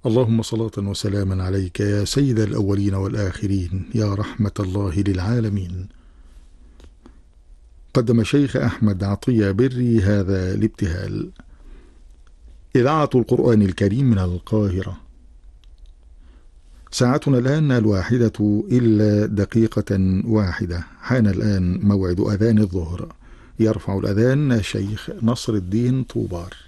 اللهم صلاة وسلاما عليك يا سيد الأولين والآخرين يا رحمة الله للعالمين. قدم شيخ أحمد عطية بري هذا الابتهال. إذاعة القرآن الكريم من القاهرة. ساعتنا الآن 1:01. حان الآن موعد أذان الظهر. يرفع الأذان الشيخ نصر الدين طوبار.